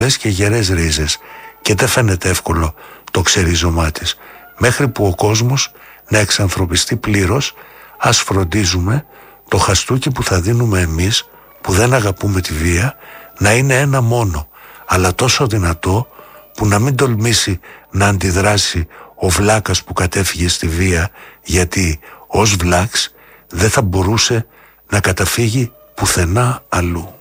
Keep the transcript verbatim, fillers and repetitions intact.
και γερές ρίζες και δεν φαίνεται εύκολο το ξερίζωμά της. Μέχρι που ο κόσμος να εξανθρωπιστεί πλήρως, ας φροντίζουμε το χαστούκι που θα δίνουμε εμείς, που δεν αγαπούμε τη βία, να είναι ένα μόνο, αλλά τόσο δυνατό που να μην τολμήσει να αντιδράσει ο βλάκας που κατέφυγε στη βία, γιατί ως βλάκς δεν θα μπορούσε να καταφύγει πουθενά αλλού.